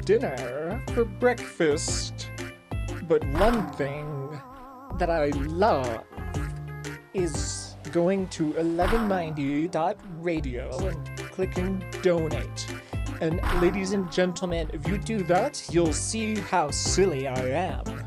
dinner, for breakfast. But one thing that I love is going to 1190.radio and clicking donate. And ladies and gentlemen, if you do that, you'll see how silly I am.